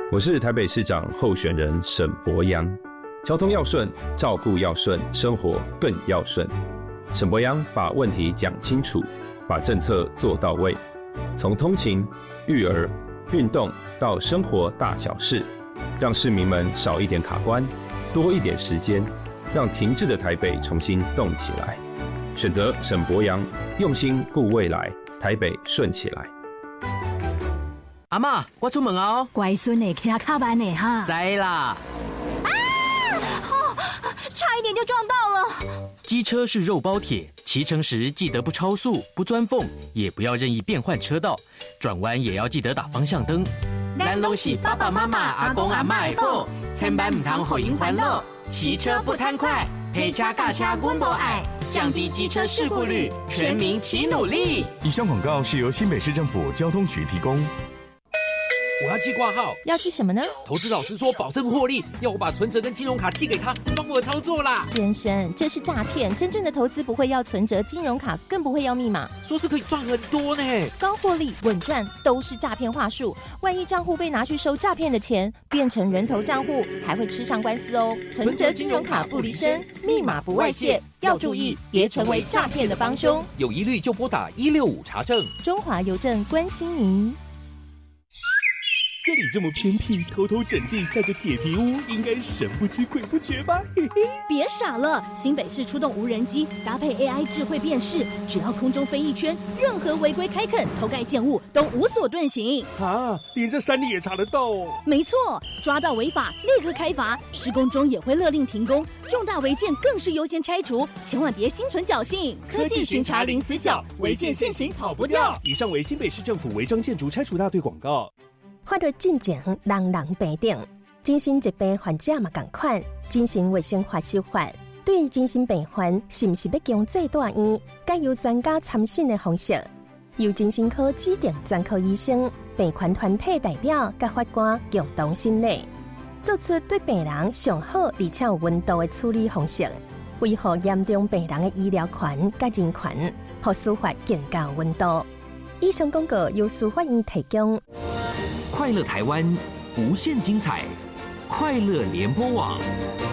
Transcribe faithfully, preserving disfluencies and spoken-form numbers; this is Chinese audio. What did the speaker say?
我是台北市长候选人沈伯洋。交通要顺，照顾要顺，生活更要顺。沈伯洋把问题讲清楚，把政策做到位，从通勤、育儿、运动到生活大小事，让市民们少一点卡关，多一点时间，让停滞的台北重新动起来。选择沈伯洋，用心顾未来，台北顺起来。 阿嬷，我出门哦。 乖孙呢，骑较慢呢哈。 知啦。 啊！哦，差一点就撞到了。 机车是肉包铁，骑乘时记得不超速、不钻缝，也不要任意变换车道，转弯也要记得打方向灯。咱拢是爸爸妈妈、阿公阿嬷的宝，千万唔通互因烦恼。骑车不贪快，陪车驾车阮无爱，降低机车事故率，全民齐努力。 以上广告是由新北市政府交通局提供。 我要寄挂号， 要寄什么呢？ 投资老师说保证获利，要我把存折跟金融卡寄给他，帮我操作啦。 先生，这是诈骗，真正的投资不会要存折、金融卡，更不会要密码。 说是可以赚很多呢， 高获利、稳赚都是诈骗话术。万一账户被拿去收诈骗的钱，变成人头账户，还会吃上官司哦。存折、金融卡不离身，密码不外泄，要注意，别成为诈骗的帮凶。 有疑虑就拨打一六五查证。 中华邮政关心您。 这里这么偏僻，偷偷整地盖个铁皮屋，应该神不知鬼不觉吧？嘿嘿， 别傻了，新北市出动无人机，搭配 A I 智慧辨识，只要空中飞一圈，任何违规开垦、偷盖建物都无所遁形。 啊，连这山里也查得到哦？ 没错，抓到违法立刻开罚，施工中也会勒令停工，重大违建更是优先拆除，千万别心存侥幸。 科技巡查零死角，违建现行跑不掉。以上为新北市政府违章建筑拆除大队广告。 法律进前，人人平等。精神疾病患者嘛同款，精神卫生法修法对精神病患是不是要强制住院，该由专家参审的方式，由精神科指定专科医生、病患团体代表甲法官共同审理，做出对病人上好而且有温度的处理方式，维护严重病人的医疗权甲人权，让司法更加有温度。以上广告由司法院提供。 快乐台湾，无限精彩，快乐联播网。